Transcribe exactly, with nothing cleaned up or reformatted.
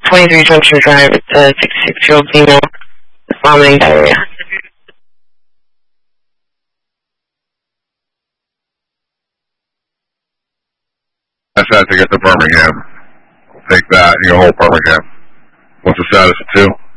twenty-three Junction Drive. It's a sixty-six-year-old female with vomiting diarrhea. I said to get to Birmingham. Take that, you go hold Birmingham. What's the status of two?